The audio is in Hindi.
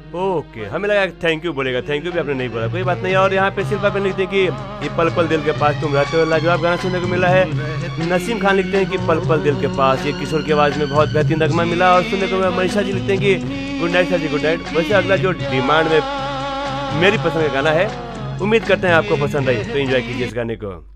ओके, हमें लगा थैंक यू बोलेगा, थैंक यू भी आपने नहीं बोला, कोई बात नहीं। और यहाँ पे शिल्पा पे लिखते हैं कि ये पल पल दिल के पास तुम रहते हो, लाजवाब गाना सुनने को मिला है। नसीम खान लिखते हैं कि पल पल दिल के पास, ये किशोर की आवाज़ में बहुत बेहतरीन नगमा मिला। और सुनने को मनीषा जी लिखते हैं कि गुड नाइट सर जी, गुड नाइट। वैसे अगला जो डिमांड में मेरी पसंद का गाना है, उम्मीद करते हैं आपको पसंद आई, तो एंजॉय कीजिए इस गाने को।